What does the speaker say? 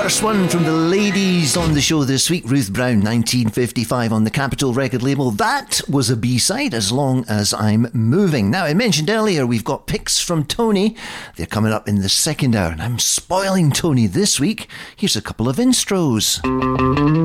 First one from the ladies on the show this week. Ruth Brown, 1955 on the Capitol record label. That was a B-side, As Long As I'm Moving. Now, I mentioned earlier we've got picks from Tony. They're coming up in the second hour, and I'm spoiling Tony this week. Here's a couple of intros.